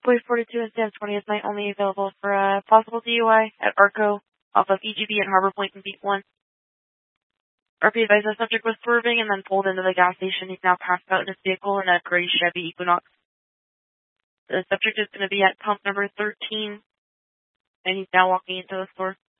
Boy 42 and Sam 20 is night only available for a possible DUI at Arco off of EGB at Harbor Point and Beat 1. RP advised the subject was swerving and then pulled into the gas station. He's now passed out in his vehicle in a gray Chevy Equinox. The subject is going to be at pump number 13, and he's now walking into the store.